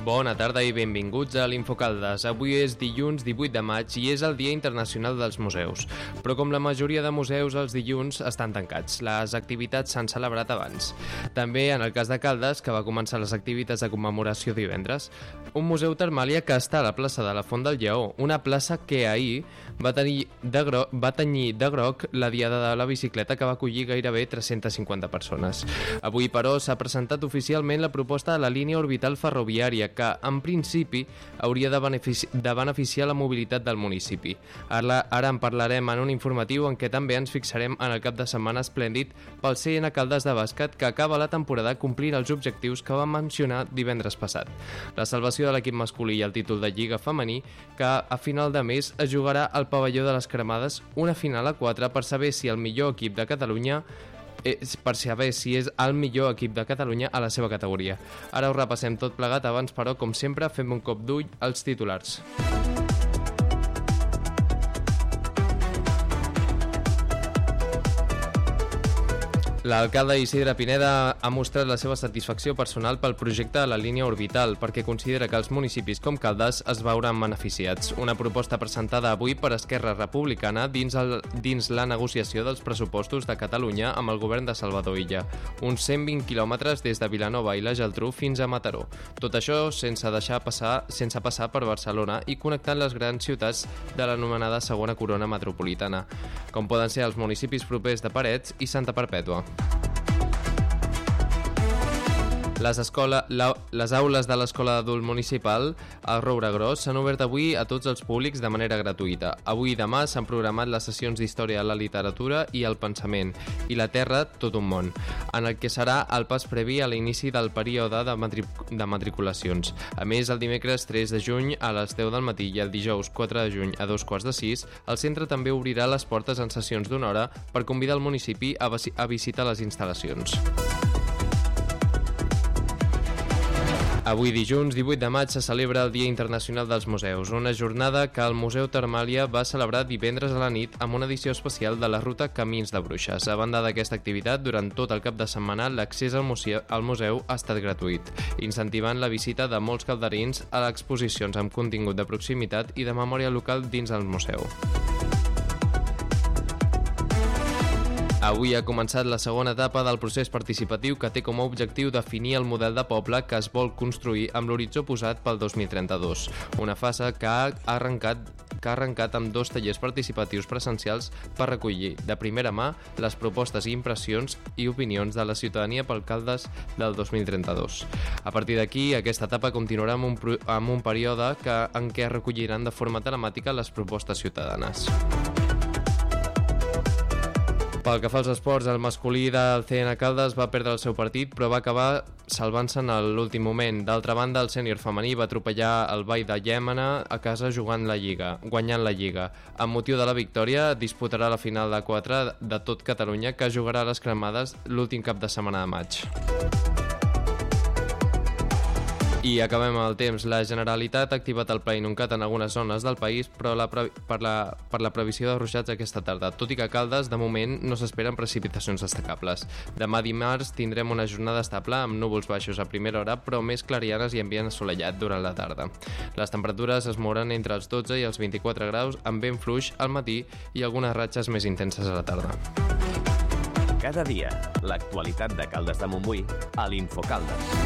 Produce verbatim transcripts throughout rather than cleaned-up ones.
Bona tarda i benvinguts a l'Infocaldes. Avui és dilluns divuit de maig i és el Dia Internacional dels Museus. Però com la majoria de museus, els dilluns estan tancats. Les activitats s'han celebrat abans. També en el cas de Caldes, que va començar les activitats de commemoració divendres. Un museu Termàlia que està a la plaça de la Font del Lleó, una plaça que ahir va tenir de groc, va tenyir de groc la diada de la bicicleta que va acollir gairebé tres-centes cinquanta persones. Avui, però, s'ha presentat oficialment la proposta de la línia orbital ferroviària que, en principi, hauria de, benefici de beneficiar la mobilitat del municipi. Ara, ara en parlarem en un informatiu en què també ens fixarem en el cap de setmana esplèndid pel C N Caldes de bàsquet que acaba la temporada complint els objectius que vam mencionar divendres passat. La salvació de l'equip masculí i el títol de Lliga femení que a final de mes es jugarà al pavelló de les Cremades, una final a quatre per saber si el millor equip de Catalunya per saber si és el millor equip de Catalunya a la seva categoria. Ara ho repassem tot plegat, abans però, com sempre, fem un cop d'ull als titulars. L'alcalde Isidre Pineda ha mostrat la seva satisfacció personal pel projecte de la línia orbital perquè considera que els municipis com Caldes es veuran beneficiats. Una proposta presentada avui per Esquerra Republicana dins, el, dins la negociació dels pressupostos de Catalunya amb el govern de Salvador Illa. Uns cent vint quilòmetres des de Vilanova i la Geltrú fins a Mataró. Tot això sense deixar passar, sense passar per Barcelona i connectant les grans ciutats de l'anomenada segona corona metropolitana, com poden ser els municipis propers de Parets i Santa Perpètua. Les, escola, la, les aules de l'Escola d'Adult Municipal al Roure Gros s'han obert avui a tots els públics de manera gratuïta. Avui i demà s'han programat les sessions d'Història de la Literatura i el Pensament i la Terra, tot un món, en el que serà el pas previ a l'inici del període de, matric de matriculacions. A més, el dimecres tres de juny a les deu del matí i el dijous quatre de juny a dos quarts de sis, el centre també obrirà les portes en sessions d'una hora per convidar el municipi a, a visitar les instal·lacions. Avui dilluns divuit de maig se celebra el Dia Internacional dels Museus, una jornada que el Museu Termàlia va celebrar divendres a la nit amb una edició especial de la ruta Camins de Bruixes. A banda d'aquesta activitat, durant tot el cap de setmana l'accés al museu, al museu ha estat gratuït, incentivant la visita de molts calderins a exposicions amb contingut de proximitat i de memòria local dins el museu. Avui ha començat la segona etapa del procés participatiu que té com a objectiu definir el model de poble que es vol construir amb l'horitzó posat pel dos mil trenta-dos, una fase que ha arrencat, que ha arrencat amb dos tallers participatius presencials per recollir de primera mà les propostes i impressions i opinions de la ciutadania pel Caldes del dos mil trenta-dos. A partir d'aquí, aquesta etapa continuarà amb un, amb un període que, en què es recolliran de forma telemàtica les propostes ciutadanes. Pel que fa als esports, el masculí del C N Caldes va perdre el seu partit, però va acabar salvant-se'n a l'últim moment. D'altra banda, el sènior femení va atropellar el Vall de Llémena a casa jugant la Lliga, guanyant la Lliga. Amb motiu de la victòria, disputarà la final de quatre de tot Catalunya, que jugarà a les Cremades l'últim cap de setmana de maig. I acabem el temps. La Generalitat ha activat el Pla Inuncat en algunes zones del país, però la pre per, la, per la previsió de ruixats aquesta tarda, tot i que a Caldes, de moment, no s'esperen precipitacions destacables. Demà dimarts tindrem una jornada estable amb núvols baixos a primera hora, però més clarianes i ambient assolellat durant la tarda. Les temperatures es mouran entre els dotze i els vint-i-quatre graus, amb vent fluix al matí i algunes ratxes més intenses a la tarda. Cada dia, l'actualitat de Caldes de Montbui a l'Infocaldes.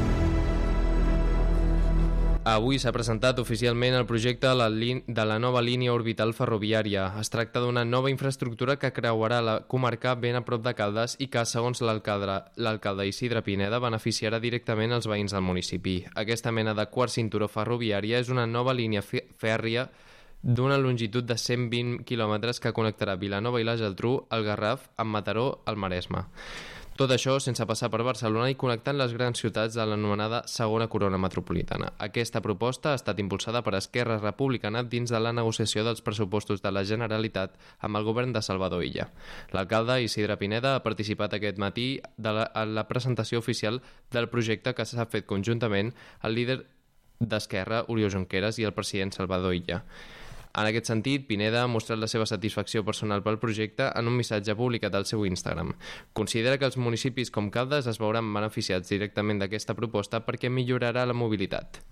Avui s'ha presentat oficialment el projecte de la nova línia orbital ferroviària. Es tracta d'una nova infraestructura que creuarà la comarca ben a prop de Caldes i que, segons l'alcalde Isidre Pineda, beneficiarà directament els veïns del municipi. Aquesta mena de quart cinturó ferroviària és una nova línia fèrria d'una longitud de cent vint quilòmetres que connectarà Vilanova i la Geltrú, el Garraf, amb Mataró, al Maresme. Tot això sense passar per Barcelona i connectant les grans ciutats de l'anomenada segona corona metropolitana. Aquesta proposta ha estat impulsada per Esquerra Republicana dins de la negociació dels pressupostos de la Generalitat amb el govern de Salvador Illa. L'alcalde Isidre Pineda ha participat aquest matí de la, en la presentació oficial del projecte que s'ha fet conjuntament el líder d'Esquerra, Oriol Junqueras, i el president Salvador Illa. En aquest sentit, Pineda ha mostrat la seva satisfacció personal pel projecte en un missatge publicat al seu Instagram. Considera que els municipis com Caldes es veuran beneficiats directament d'aquesta proposta perquè millorarà la mobilitat.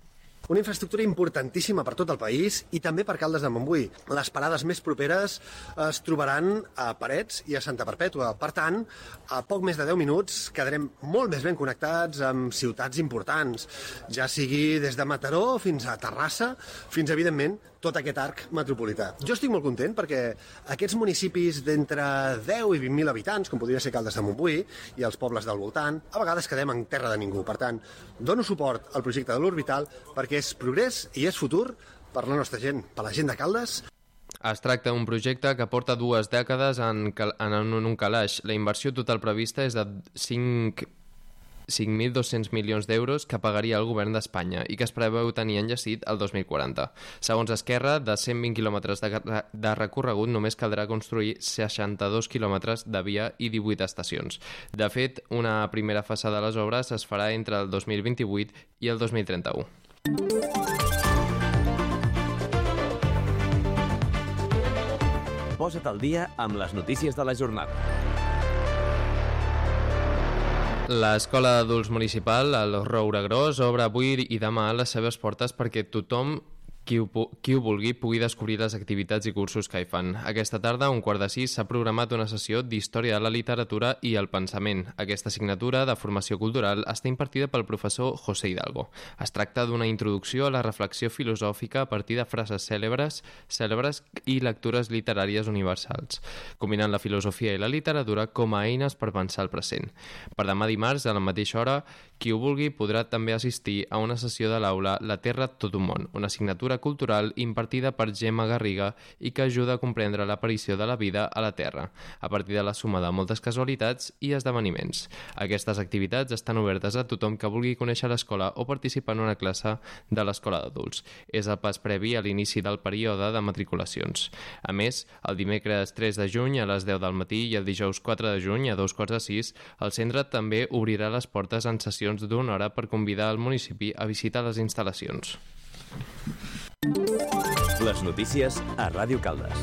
Una infraestructura importantíssima per tot el país i també per Caldes de Montbui. Les parades més properes es trobaran a Parets i a Santa Perpètua. Per tant, a poc més de deu minuts quedarem molt més ben connectats amb ciutats importants, ja sigui des de Mataró fins a Terrassa, fins, evidentment, tot aquest arc metropolità. Jo estic molt content perquè aquests municipis d'entre deu i vint mil habitants, com podria ser Caldes de Montbui, i els pobles del voltant, a vegades quedem en terra de ningú. Per tant, dono suport al projecte de l'Orbital perquè és progrés i és futur per la nostra gent, per la gent de Caldes. Es tracta d'un projecte que porta dues dècades en, en un calaix. La inversió total prevista és de cinc mil dos-cents milions d'euros que pagaria el govern d'Espanya i que es preveu tenir enllacit el dos mil quaranta. Segons Esquerra, de cent vint quilòmetres de, de recorregut només caldrà construir seixanta-dos quilòmetres de via i divuit estacions. De fet, una primera fase de les obres es farà entre el dos mil vint-i-vuit i el dos mil trenta-u. Posa't al dia amb les notícies de la jornada. L'Escola d'Adults Municipal, el Roure Gros, obre avui i demà les seves portes perquè tothom Qui ho, qui ho vulgui pugui descobrir les activitats i cursos que hi fan. Aquesta tarda, a un quart de sis, s'ha programat una sessió d'Història de la Literatura i el Pensament. Aquesta assignatura de formació cultural està impartida pel professor José Hidalgo. Es tracta d'una introducció a la reflexió filosòfica a partir de frases cèlebres, cèlebres i lectures literàries universals, combinant la filosofia i la literatura com a eines per pensar el present. Per demà dimarts, a la mateixa hora, qui ho vulgui podrà també assistir a una sessió de l'aula La Terra, tot un món, una assignatura cultural impartida per Gemma Garriga i que ajuda a comprendre l'aparició de la vida a la Terra, a partir de la suma de moltes casualitats i esdeveniments. Aquestes activitats estan obertes a tothom que vulgui conèixer l'escola o participar en una classe de l'escola d'adults. És el pas previ a l'inici del període de matriculacions. A més, el dimecres tres de juny a les deu del matí i el dijous quatre de juny a dos quarts de sis, el centre també obrirà les portes en sessions d'una hora per convidar el municipi a visitar les instal·lacions. Les notícies a Ràdio Caldes.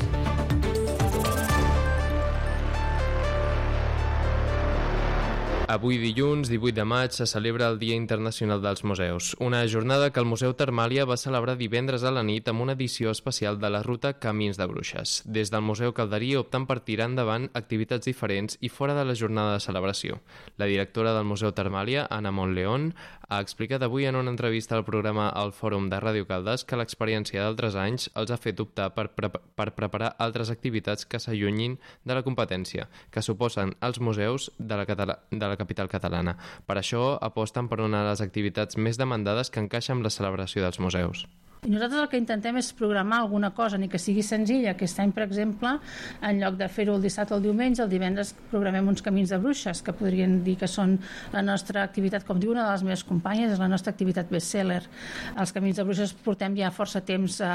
Avui dilluns, divuit de maig, se celebra el Dia Internacional dels Museus, una jornada que el Museu Termàlia va celebrar divendres a la nit amb una edició especial de la ruta Camins de Bruixes. Des del Museu Calderí opten per tirar endavant activitats diferents i fora de la jornada de celebració. La directora del Museu Termàlia, Anna Montleón, ha explicat avui en una entrevista al programa El Fòrum de Ràdio Caldes que l'experiència d'altres anys els ha fet optar per, pre per preparar altres activitats que s'allunyin de la competència, que suposen els museus de la, Catala de la capital catalana. Per això aposten per una de les activitats més demandades que encaixa amb la celebració dels museus. I nosaltres el que intentem és programar alguna cosa, ni que sigui senzilla. Aquest any, per exemple, en lloc de fer-ho el dissabte o el diumenge, el divendres programem uns camins de bruixes, que podrien dir que són la nostra activitat, com diu una de les meves companyes, és la nostra activitat best-seller. Els camins de bruixes portem ja força temps eh,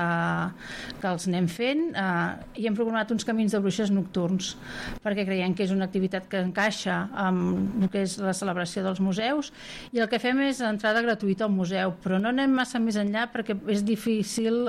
que els anem fent eh, i hem programat uns camins de bruixes nocturns, perquè creiem que és una activitat que encaixa amb el que és la celebració dels museus, i el que fem és entrada gratuïta al museu, però no anem massa més enllà perquè és difícil difícil.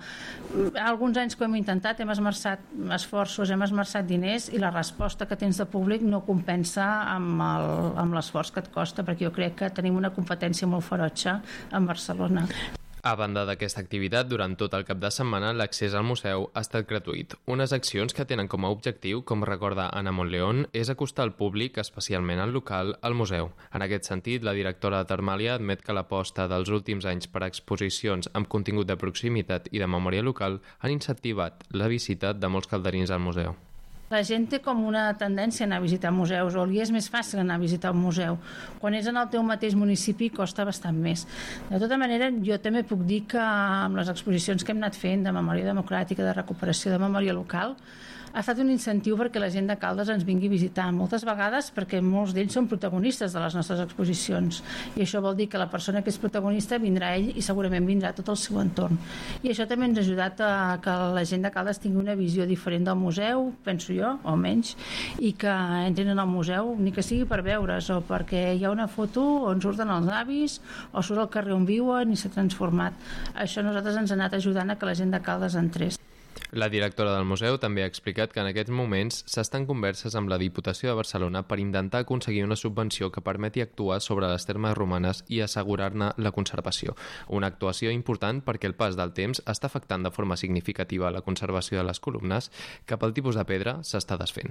Eh, alguns anys que ho hem intentat, hem esmerçat esforços, hem esmerçat diners i la resposta que tens de públic no compensa amb el, amb l'esforç que et costa, perquè jo crec que tenim una competència molt ferotge en Barcelona. A banda d'aquesta activitat, durant tot el cap de setmana, l'accés al museu ha estat gratuït. Unes accions que tenen com a objectiu, com recorda Anna Montleón, és acostar el públic, especialment al local, al museu. En aquest sentit, la directora de Termàlia admet que l'aposta dels últims anys per a exposicions amb contingut de proximitat i de memòria local han incentivat la visita de molts calderins al museu. La gent té com una tendència a anar a visitar museus, o li és més fàcil anar a visitar un museu. Quan és en el teu mateix municipi costa bastant més. De tota manera, jo també puc dir que amb les exposicions que hem anat fent de memòria democràtica, de recuperació de memòria local, ha estat un incentiu perquè la gent de Caldes ens vingui a visitar, moltes vegades perquè molts d'ells són protagonistes de les nostres exposicions, i això vol dir que la persona que és protagonista vindrà ell i segurament vindrà tot el seu entorn. I això també ens ha ajudat a que la gent de Caldes tingui una visió diferent del museu, penso jo, o menys, i que entrin en el museu, ni que sigui per veure's, o perquè hi ha una foto on surten els avis, o surt al carrer on viuen i s'ha transformat. Això a nosaltres ens ha anat ajudant a que la gent de Caldes entrés. La directora del museu també ha explicat que en aquests moments s'estan converses amb la Diputació de Barcelona per intentar aconseguir una subvenció que permeti actuar sobre les termes romanes i assegurar-ne la conservació. Una actuació important perquè el pas del temps està afectant de forma significativa la conservació de les columnes, que pel tipus de pedra s'està desfent.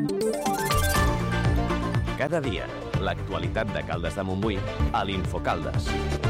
Cada dia, l'actualitat de Caldes de Montbui a l'Infocaldes.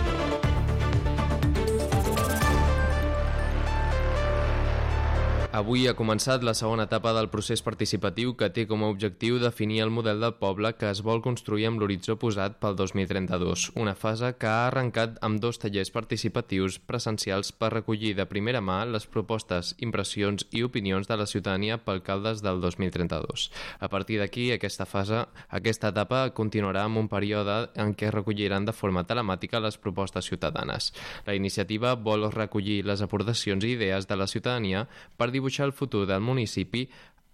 Avui ha començat la segona etapa del procés participatiu que té com a objectiu definir el model del poble que es vol construir amb l'horitzó posat pel dos mil trenta-dos, una fase que ha arrencat amb dos tallers participatius presencials per recollir de primera mà les propostes, impressions i opinions de la ciutadania pel Caldes del dos mil trenta-dos. A partir d'aquí, aquesta fase, aquesta etapa continuarà amb un període en què es recolliran de forma telemàtica les propostes ciutadanes. La iniciativa vol recollir les aportacions i idees de la ciutadania per dibuixar el futur del municipi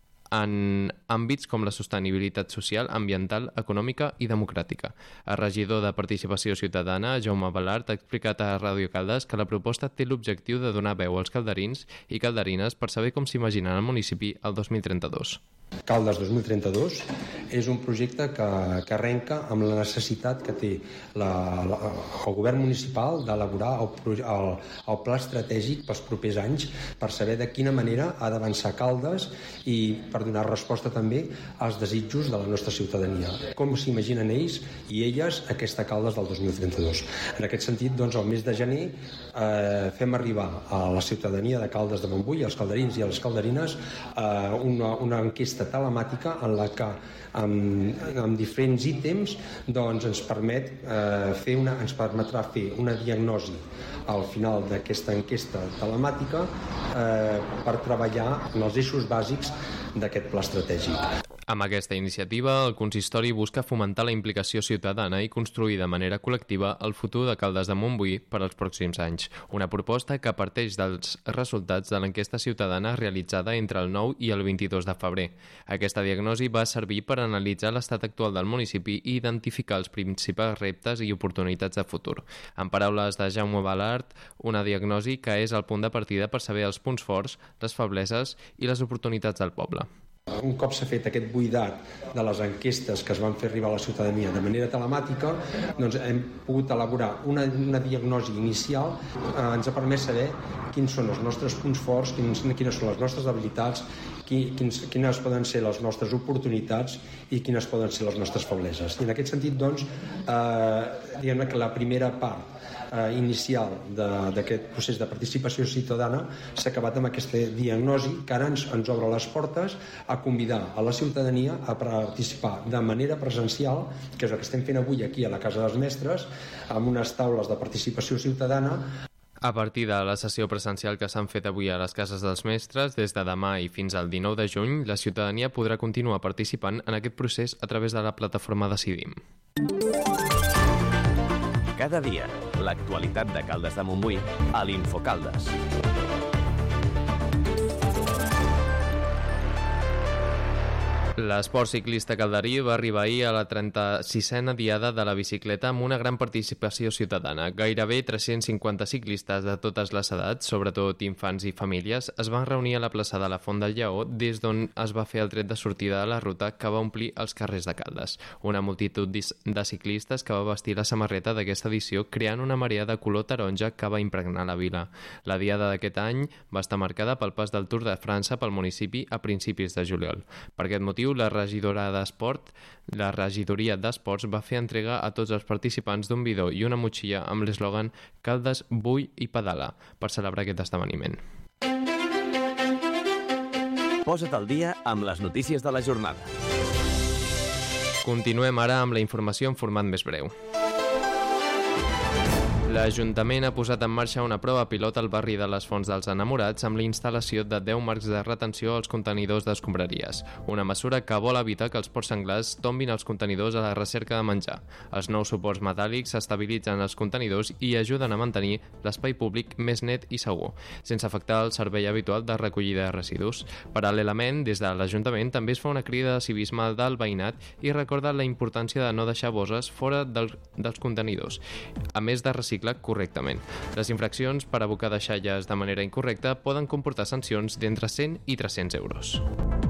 en àmbits com la sostenibilitat social, ambiental, econòmica i democràtica. El regidor de Participació Ciutadana, Jaume Balart, ha explicat a Ràdio Caldes que la proposta té l'objectiu de donar veu als calderins i calderines per saber com s'imaginen el municipi el dos mil trenta-dos. Caldes dos mil trenta-dos és un projecte que, que arrenca amb la necessitat que té la, la, el govern municipal d'elaborar el, el, el pla estratègic pels propers anys per saber de quina manera ha d'avançar Caldes i per donar resposta també als desitjos de la nostra ciutadania. Com s'imaginen ells i elles aquesta Caldes del dos mil trenta-dos. En aquest sentit, doncs, el mes de gener eh, fem arribar a la ciutadania de Caldes de Montbui, als calderins i a les calderines, eh, una, una enquesta telemàtica en la que amb, amb diferents ítems doncs, ens, permet, eh, fer una, ens permetrà fer una diagnosi al final d'aquesta enquesta telemàtica eh, per treballar en els eixos bàsics d'aquest pla estratègic. Amb aquesta iniciativa, el consistori busca fomentar la implicació ciutadana i construir de manera col·lectiva el futur de Caldes de Montbui per als pròxims anys. Una proposta que parteix dels resultats de l'enquesta ciutadana realitzada entre el nou i el vint-i-dos de febrer. Aquesta diagnosi va servir per analitzar l'estat actual del municipi i identificar els principals reptes i oportunitats de futur. En paraules de Jaume Balart, una diagnosi que és el punt de partida per saber els punts forts, les febleses i les oportunitats del poble. Un cop s'ha fet aquest buidat de les enquestes que es van fer arribar a la ciutadania de manera telemàtica, doncs hem pogut elaborar una, una diagnosi inicial que eh, ens ha permès saber quins són els nostres punts forts, quins, quines són les nostres habilitats, quins, quines poden ser les nostres oportunitats i quines poden ser les nostres febleses. I en aquest sentit, doncs, eh, diguem que la primera part eh, inicial d'aquest procés de participació ciutadana s'ha acabat amb aquesta diagnosi que ara ens, ens obre les portes a convidar a la ciutadania a participar de manera presencial, que és el que estem fent avui aquí a la Casa dels Mestres, amb unes taules de participació ciutadana. A partir de la sessió presencial que s'han fet avui a les Cases dels Mestres, des de demà i fins al dinou de juny, la ciutadania podrà continuar participant en aquest procés a través de la plataforma Decidim. Cada dia, l'actualitat de Caldes de Montbui a l'Infocaldes. L'esport ciclista calderí va arribar ahir a la trenta-sisena diada de la bicicleta amb una gran participació ciutadana. Gairebé tres-cents cinquanta ciclistes de totes les edats, sobretot infants i famílies, es van reunir a la plaça de la Font del Lleó, des d'on es va fer el tret de sortida de la ruta que va omplir els carrers de Caldes. Una multitud de ciclistes que va vestir la samarreta d'aquesta edició, creant una marea de color taronja que va impregnar la vila. La diada d'aquest any va estar marcada pel pas del Tour de França pel municipi a principis de juliol. Per aquest motiu, la regidora d'Esport, la regidoria d'Esports va fer entrega a tots els participants d'un bidó i una motxilla amb l'eslògan Caldes, bull i pedala per celebrar aquest esdeveniment. Posa't al dia amb les notícies de la jornada. Continuem ara amb la informació en format més breu. L'Ajuntament ha posat en marxa una prova pilot al barri de les Fonts dels Enamorats amb la instal·lació de deu marcs de retenció als contenidors d'escombraries, una mesura que vol evitar que els porcs senglars tombin els contenidors a la recerca de menjar. Els nous suports metàl·lics estabilitzen els contenidors i ajuden a mantenir l'espai públic més net i segur, sense afectar el servei habitual de recollida de residus. Paral·lelament, des de l'Ajuntament també es fa una crida de civisme del veïnat i recorda la importància de no deixar bosses fora del, dels contenidors, a més de reciclar correctament. Les infraccions per abocar deixalles de manera incorrecta poden comportar sancions d'entre cent i tres-cents euros.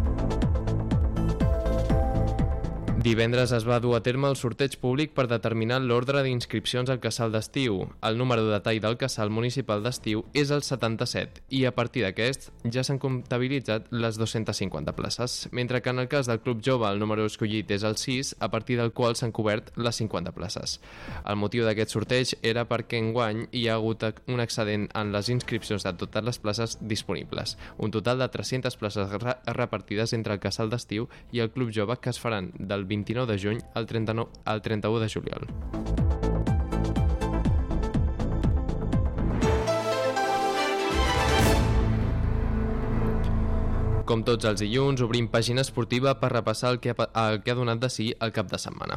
Divendres es va dur a terme el sorteig públic per determinar l'ordre d'inscripcions al casal d'estiu. El número de tall del casal municipal d'estiu és el setanta-set i a partir d'aquest ja s'han comptabilitzat les dues-centes cinquanta places, mentre que en el cas del Club Jove el número escollit és el sis, a partir del qual s'han cobert les cinquanta places. El motiu d'aquest sorteig era perquè enguany hi ha hagut un excedent en les inscripcions de totes les places disponibles, un total de tres-centes places repartides entre el casal d'estiu i el Club Jove que es faran del vint-i-nou de juny al trenta-nou al trenta-u de juliol. Com tots els dilluns, obrim pàgina esportiva per repassar el que ha, el que ha donat de si el cap de setmana.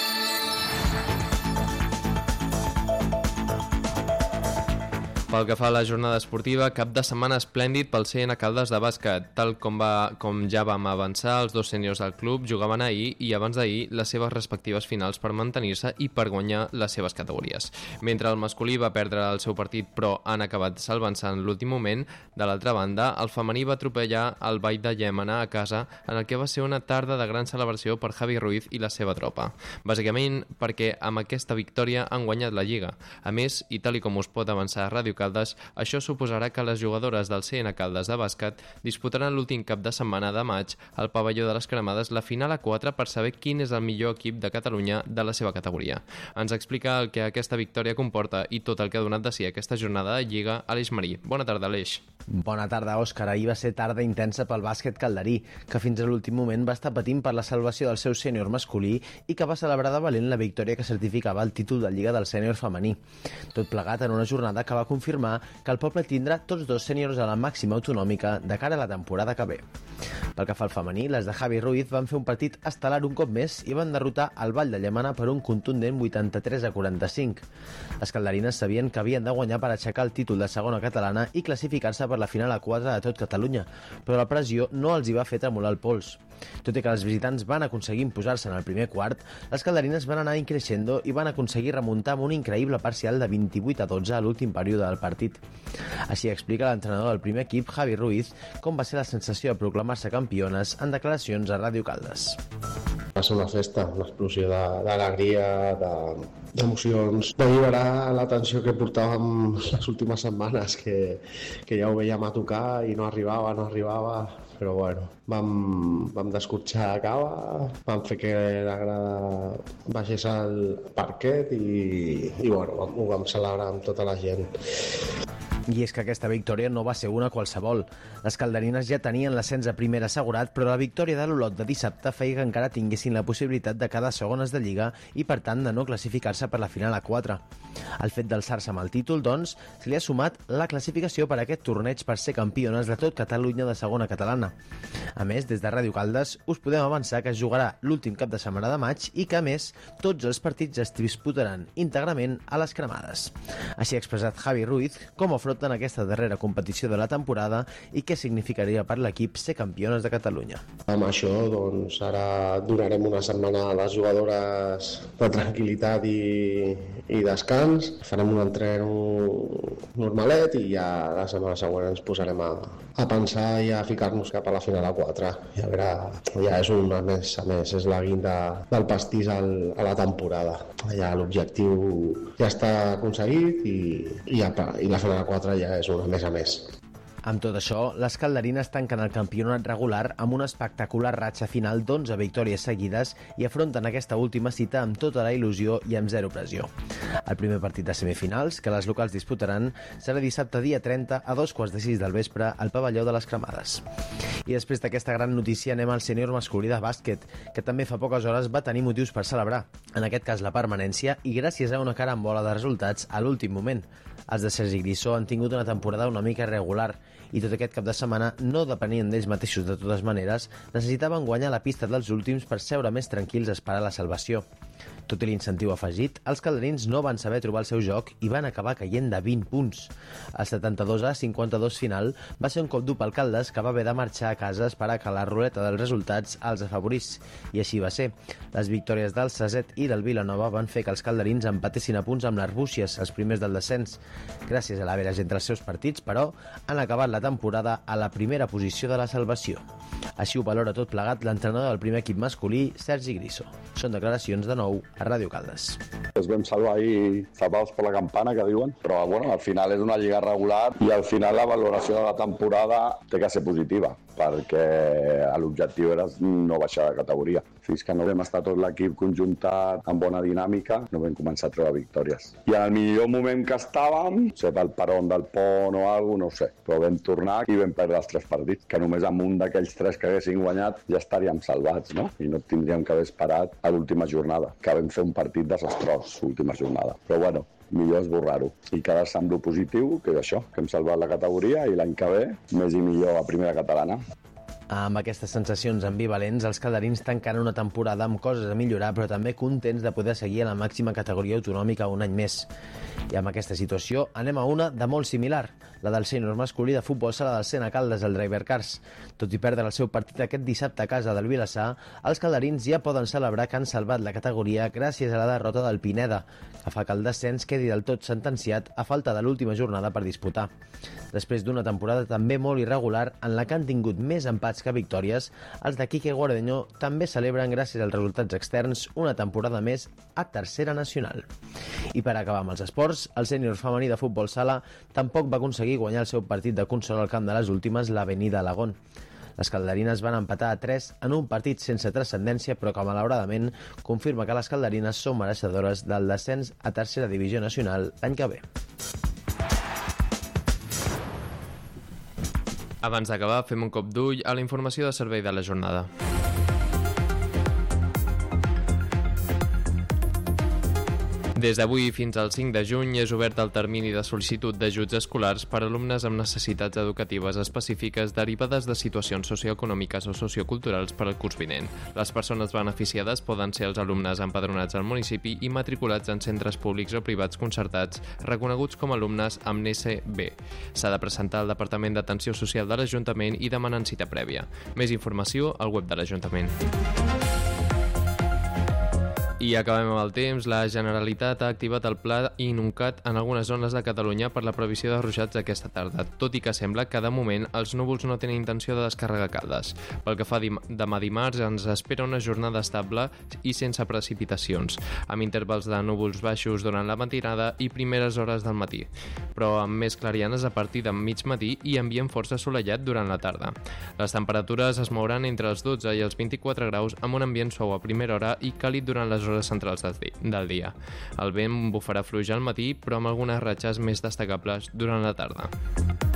Pel que fa a la jornada esportiva, cap de setmana esplèndid pel C N Caldes de bàsquet. Tal com, va, com ja vam avançar, els dos sèniors del club jugaven ahir i abans d'ahir les seves respectives finals per mantenir-se i per guanyar les seves categories. Mentre el masculí va perdre el seu partit però han acabat salvant-se en l'últim moment, de l'altra banda, el femení va atropellar el Vall de Llémena a casa en el que va ser una tarda de gran celebració per Javi Ruiz i la seva tropa. Bàsicament perquè amb aquesta victòria han guanyat la Lliga. A més, i tal i com us pot avançar Ràdio Caldes, això suposarà que les jugadores del C N Caldes de bàsquet disputaran l'últim cap de setmana de maig al pavelló de les Cremades la final a quatre per saber quin és el millor equip de Catalunya de la seva categoria. Ens explica el que aquesta victòria comporta i tot el que ha donat de si aquesta jornada de Lliga Aleix Marí. Bona tarda, Aleix. Bona tarda, Òscar. Ahir va ser tarda intensa pel bàsquet calderí, que fins a l'últim moment va estar patint per la salvació del seu sènior masculí i que va celebrar de valent la victòria que certificava el títol de Lliga del sènior femení. Tot plegat en una jornada que va confirmar que el poble tindrà tots dos sèniors a la màxima autonòmica de cara a la temporada que ve. Pel que fa al femení, les de Javi Ruiz van fer un partit estel·lar un cop més i van derrotar el Vall de Llémena per un contundent vuitanta-tres a quaranta-cinc. Les calderines sabien que havien de guanyar per aixecar el títol de segona catalana i classificar-se per la final a quatre de tot Catalunya, però la pressió no els hi va fer tremolar el pols. Tot i que els visitants van aconseguir imposar-se en el primer quart, les calderines van anar increixendo i van aconseguir remuntar amb un increïble parcial de vint-i-vuit a dotze a l'últim període del partit. Així explica l'entrenador del primer equip, Javi Ruiz, com va ser la sensació de proclamar-se campiones en declaracions a Ràdio Caldes. Va ser una festa, una explosió d'alegria, d'emocions, d'alliberar la tensió que portàvem les últimes setmanes, que, que ja ho veiem a tocar i no arribava, no arribava, però bueno, vam, vam descorxar a cava, vam fer que la grada baixés al parquet i, i bueno, ho vam celebrar amb tota la gent. I és que aquesta victòria no va ser una qualsevol. Les calderines ja tenien l'ascens a primera assegurat, però la victòria de l'Olot de dissabte feia que encara tinguessin la possibilitat de quedar segones de Lliga i, per tant, de no classificar-se per la final a quatre. Al fet d'alçar-se amb el títol, doncs, se li ha sumat la classificació per a aquest torneig per ser campiones de tot Catalunya de segona catalana. A més, des de Ràdio Caldes us podem avançar que es jugarà l'últim cap de setmana de maig i que, a més, tots els partits es disputaran íntegrament a les Cremades. Així ha expressat Javi Ruiz com afronta en aquesta darrera competició de la temporada i què significaria per l'equip ser campiones de Catalunya. Amb això, doncs, ara donarem una setmana a les jugadores de tranquil·litat i, i descans. Farem un entreno normalet i ja la setmana següent ens posarem a, a pensar i a ficar-nos cap a la final a quatre. I a veure, ja és una més a més, és la guinda del pastís al, a la temporada. Ja l'objectiu ja està aconseguit i, i, ja, i la final a quatre ja és una més a més. Amb tot això, les calderines tanquen el campionat regular amb una espectacular ratxa final d'onze victòries seguides i afronten aquesta última cita amb tota la il·lusió i amb zero pressió. El primer partit de semifinals, que les locals disputaran, serà dissabte dia trenta a dos quarts de sis del vespre al pavelló de les Cremades. I després d'aquesta gran notícia anem al sènior masculí de bàsquet, que també fa poques hores va tenir motius per celebrar, en aquest cas la permanència, i gràcies a una carambola de resultats a l'últim moment. Els de Sergi Grissó han tingut una temporada una mica irregular i tot aquest cap de setmana no depenien d'ells mateixos de totes maneres, necessitaven guanyar la pista dels últims per seure més tranquils a esperar la salvació. Tot i l'incentiu afegit, els calderins no van saber trobar el seu joc i van acabar caient de vint punts. El setanta-dos a cinquanta-dos final va ser un cop dur pel Caldes, que va haver de marxar a casa a esperar que la ruleta dels resultats els afavorís. I així va ser. Les victòries del Saset i del Vilanova van fer que els calderins empatessin a punts amb l'Arbúcies, els primers del descens. Gràcies a l'average entre els seus partits, però, han acabat la temporada a la primera posició de la salvació. Així ho valora tot plegat l'entrenador del primer equip masculí, Sergi Griso. Són declaracions de nou a Ràdio Caldes. Es vam salvar ahir tapados per la campana, que diuen, però bueno, al final és una lliga regular i al final la valoració de la temporada té que ser positiva, perquè l'objectiu era no baixar de categoria. Fins que no vam estar tot l'equip conjuntat amb bona dinàmica, no vam començar a treure victòries. I en el millor moment que estàvem, sé, pel peron del pont o alguna cosa, no ho sé, però vam tornar i vam perdre els tres partits, que només amb un d'aquells tres que haguessin guanyat ja estaríem salvats, no? I no tindríem que haver esperat a l'última jornada, que vam fer un partit desastrós, l'última jornada. Però bueno, millor esborrar-ho i quedar-se amb lo positiu, que és això, que hem salvat la categoria i l'any que ve més i millor a primera catalana. Amb aquestes sensacions ambivalents, els calderins tancaran una temporada amb coses a millorar, però també contents de poder seguir a la màxima categoria autonòmica un any més. I amb aquesta situació anem a una de molt similar, la del sènior masculí de futbol sala del Sena Caldes, el Driver Cars. Tot i perdre el seu partit aquest dissabte a casa del Vilassar, els calderins ja poden celebrar que han salvat la categoria gràcies a la derrota del Pineda, que fa que el descens quedi del tot sentenciat a falta de l'última jornada per disputar. Després d'una temporada també molt irregular, en la que han tingut més empats que victòries, els de Quique Guardeño també celebren, gràcies als resultats externs, una temporada més a tercera nacional. I per acabar amb els esports, el sènior femení de futbol sala tampoc va aconseguir guanyar el seu partit de consol al camp de les últimes, l'Avenida Alagón. Les calderines van empatar a tres en un partit sense transcendència, però que malauradament confirma que les calderines són mereixedores del descens a tercera divisió nacional l'any que ve. Abans d'acabar, fem un cop d'ull a la informació de servei de la jornada. Des d'avui fins al cinc de juny és obert el termini de sol·licitud d'ajuts escolars per a alumnes amb necessitats educatives específiques derivades de situacions socioeconòmiques o socioculturals per al curs vinent. Les persones beneficiades poden ser els alumnes empadronats al municipi i matriculats en centres públics o privats concertats reconeguts com a alumnes amb N S B. S'ha de presentar al Departament d'Atenció Social de l'Ajuntament i demanar cita prèvia. Més informació al web de l'Ajuntament. I acabem amb el temps. La Generalitat ha activat el pla Inuncat en algunes zones de Catalunya per la previsió de ruixats aquesta tarda, tot i que sembla que de moment els núvols no tenen intenció de descarregar Caldes. Pel que fa demà dimarts ens espera una jornada estable i sense precipitacions, amb intervals de núvols baixos durant la matinada i primeres hores del matí, però amb més clarianes a partir de mig matí i ambient força assolellat durant la tarda. Les temperatures es mouran entre els dotze i els vint-i-quatre graus amb un ambient suau a primera hora i càlid durant les hores centrals del dia. El vent bufarà fluix al matí, però amb algunes ratxes més destacables durant la tarda.